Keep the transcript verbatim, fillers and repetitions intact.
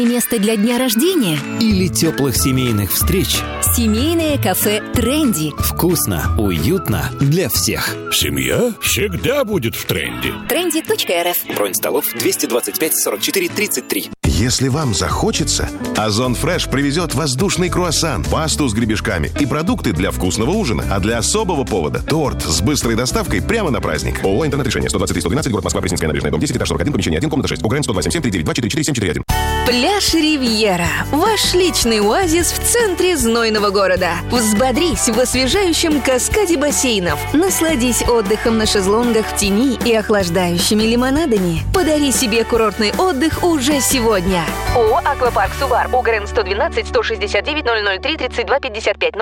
Место для дня рождения или теплых семейных встреч. Семейное кафе «Тренди». Вкусно, уютно для всех. Семья всегда будет в тренде. тренди точка эр эф. Бронь столов двести двадцать пять сорок четыре тридцать три. Если вам захочется, Озон Фреш привезет воздушный круассан, пасту с гребешками и продукты для вкусного ужина. А для особого повода – торт с быстрой доставкой прямо на праздник. ООО «Интернет-решение». сто двадцать три сто двенадцать, город Москва, Пресненская набережная, дом десять, этаж сорок один, помещение один, комната шесть. УГРН сто два семь семь три девять два четыре четыре семь четыре один. Пляж «Ривьера» – ваш личный оазис в центре знойного города. Взбодрись в освежающем каскаде бассейнов. Насладись отдыхом на шезлонгах в тени и охлаждающими лимонадами. Подари себе курортный отдых уже сегодня. ООО «Аквапарк Сувар», УГРН сто двенадцать сто шестьдесят девять ноль ноль три тридцать два пятьдесят пять.